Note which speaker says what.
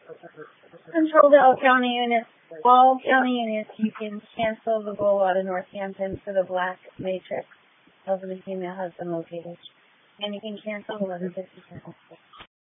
Speaker 1: Control to all county units, you can cancel the goal out of Northampton for the black matrix of the female has been located. And you can cancel 1157.